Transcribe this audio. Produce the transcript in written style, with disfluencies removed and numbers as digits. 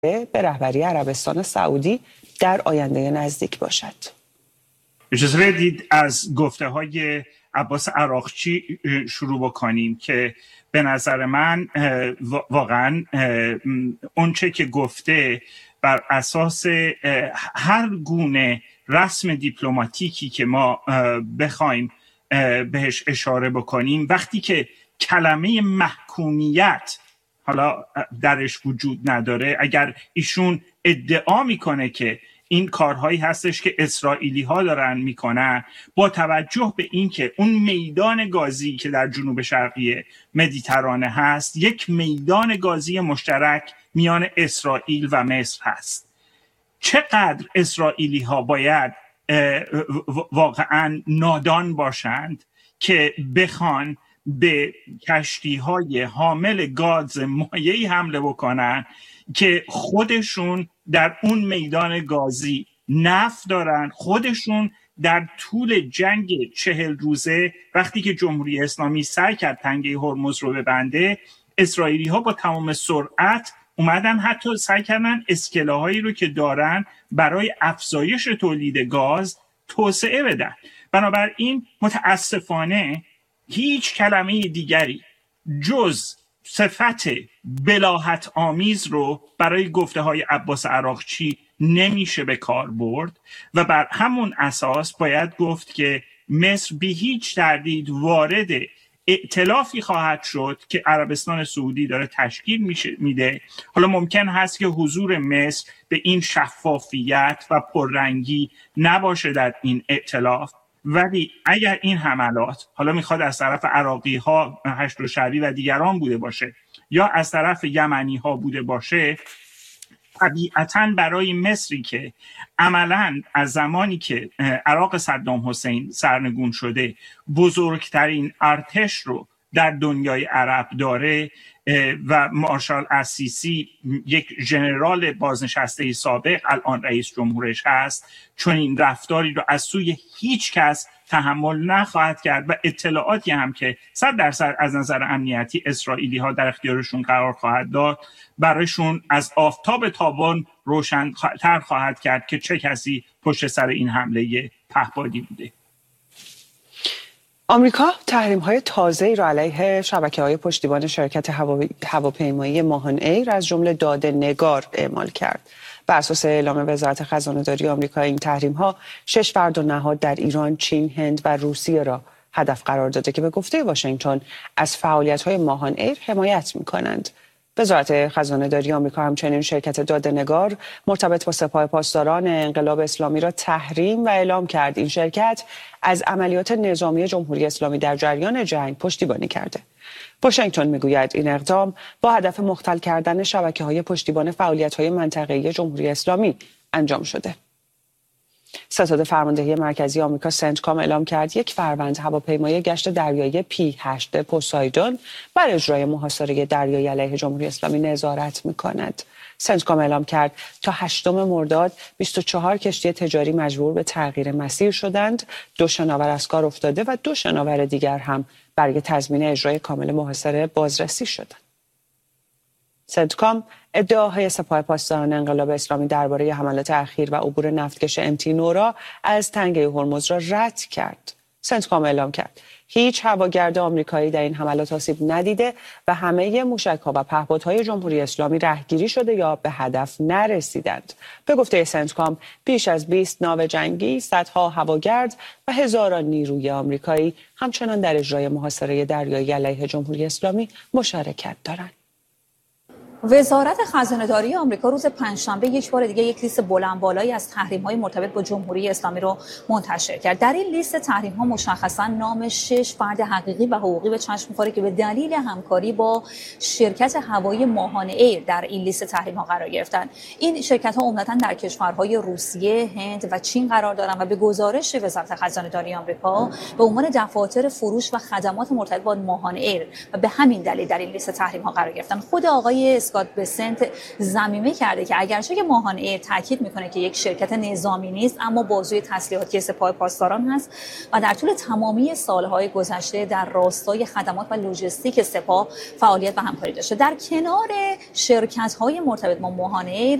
به رهبری عربستان سعودی در آینده نزدیک باشد. اجازه بدید از گفته های عباس عراقچی شروع بکنیم که به نظر من واقعا اونچه که گفته بر اساس هر گونه رسم دیپلماتیکی که ما بخوایم بهش اشاره بکنیم، وقتی که کلمه محکومیت حالا درش وجود نداره، اگر ایشون ادعا میکنه که این کارهایی هستش که اسرائیلی ها دارن میکنن، با توجه به اینکه اون میدان گازی که در جنوب شرقی مدیترانه هست یک میدان گازی مشترک میان اسرائیل و مصر هست، چقدر اسرائیلی ها باید واقعا نادان باشند که بخوان به کشتی های حامل گاز مایعی حمله بکنن که خودشون در اون میدان گازی نفت دارن، خودشون در طول جنگ 40 روزه وقتی که جمهوری اسلامی سعی کرد تنگه هرمز رو ببنده، اسرائیلی ها با تمام سرعت اومدن حتی سعی کردن اسکله‌هایی رو که دارن برای افزایش تولید گاز توسعه بدن. بنابراین متاسفانه هیچ کلمه دیگری جز صفت بلاهت آمیز رو برای گفته های عباس عراقچی نمیشه به کار برد و بر همون اساس باید گفت که مصر بی هیچ تردید وارد ائتلافی خواهد شد که عربستان سعودی داره تشکیل میده. حالا ممکن هست که حضور مصر به این شفافیت و پررنگی نباشه در این ائتلاف، ولی اگر این حملات حالا میخواد از طرف عراقی ها، هشت شعبی و دیگران بوده باشه یا از طرف یمنی ها بوده باشه، طبیعتاً برای مصری که عملاً از زمانی که عراق صدام حسین سرنگون شده بزرگترین ارتش رو در دنیای عرب داره و مارشال السیسی یک ژنرال بازنشسته سابق الان رئیس جمهورش هست، چون این رفتاری رو از سوی هیچ کس تحمل نخواهد کرد و اطلاعاتی هم که 100% از نظر امنیتی اسرائیلی ها در اختیارشون قرار خواهد داد برایشون از آفتاب تابان روشن‌تر خواهد کرد که چه کسی پشت سر این حمله پهپادی بوده. آمریکا تحریم‌های تازه‌ای را علیه شبکه‌های پشتیبان شرکت هواپیمایی ماهان ایر از جمله داده‌نگار اعمال کرد. بر اساس اعلام وزارت خزانه‌داری آمریکا این تحریم‌ها 6 فرد و نهاد در ایران، چین، هند و روسیه را هدف قرار داده که به گفته واشنگتن از فعالیت‌های ماهان ایر حمایت می‌کنند. وزارت خزانه‌داری آمریکا همچنین شرکت داده‌نگار مرتبط با سپاه پاسداران انقلاب اسلامی را تحریم و اعلام کرد این شرکت از عملیات نظامی جمهوری اسلامی در جریان جنگ پشتیبانی کرده. واشنگتن میگوید این اقدام با هدف مختل کردن شبکه‌های پشتیبان فعالیت‌های منطقه‌ای جمهوری اسلامی انجام شده. ستاد فرماندهی مرکزی آمریکا سنتکام اعلام کرد 1 فروند هواپیمای گشت دریایی P-8 پوسایدون بر اجرای محاصره دریایی علیه جمهوری اسلامی نظارت می‌کند. سنتکام اعلام کرد تا 8 مرداد 24 کشتی تجاری مجبور به تغییر مسیر شدند، 2 شناور از کار افتاده و 2 شناور دیگر هم برای تضمین اجرای کامل محاصره بازرسی شدند. سنتکام ادعاهای سپاه پاسداران انقلاب اسلامی درباره حملات اخیر و عبور نفتکش MT نورا از تنگه هرمز را رد کرد. سنتکام اعلام کرد هیچ هواگرد آمریکایی در این حملات آسیب ندیده و همه موشک‌ها و پهپادهای جمهوری اسلامی رهگیری شده یا به هدف نرسیدند. به گفته سنتکام بیش از 20 ناو جنگی، صدها هواگرد و هزاران نیروی آمریکایی همچنان در اجرای محاصره دریایی علیه جمهوری اسلامی مشارکت دارند. وزارت خزانه‌داری آمریکا روز پنجشنبه یک بار دیگه یک لیست بلند بالایی از تحریم‌های مرتبط با جمهوری اسلامی رو منتشر کرد. در این لیست تحریم‌ها مشخصاً نام 6 فرد حقیقی و حقوقی به چشم می‌خوره که به دلیل همکاری با شرکت هوایی ماهان ایر در این لیست تحریم‌ها قرار گرفتن. این شرکت‌ها عمدتاً در کشورهای روسیه، هند و چین قرار دارند و به گزارش وزارت خزانه‌داری آمریکا به عنوان دفاتر فروش و خدمات مرتبط با ماهان ایر و به همین دلیل در این لیست تحریم‌ها قرار گرفتن. خود آقای اسکات بسنت ضمیمه کرده که اگرچه که ماهان ایر تاکید میکنه که یک شرکت نظامی نیست، اما بازوی تسلیحاتی سپاه پاسداران هست و در طول تمامی سالهای گذشته در راستای خدمات و لوجستیک سپاه فعالیت و همکاری داشته. در کنار شرکت‌های مرتبط با ماهان ایر